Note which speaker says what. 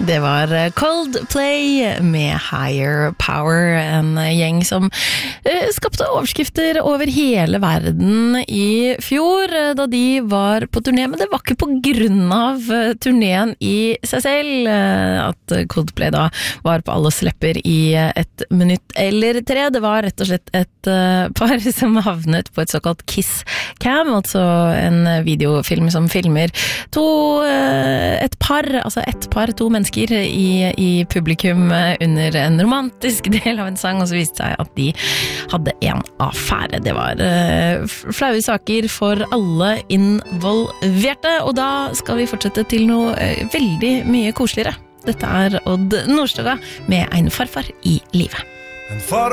Speaker 1: Det var Coldplay med Higher Power, en gjeng som skapte overskrifter over hele verden i fjor da de var på turné, men det var ikke på grunn av turneen i seg selv at Coldplay da var på alles lepper i 1 minutt eller 3. Det var rett og slett et par som havnet på et såkalt Kiss Cam, altså en videofilm som filmer to mennesker i publikum under en romantisk del av en sang, og så viste det seg at de hadde en affære. Det var flaue saker for alle involverte, og da skal vi fortsette til noe veldig mye koseligere. Dette er Odd Nordstoga med En farfar i livet.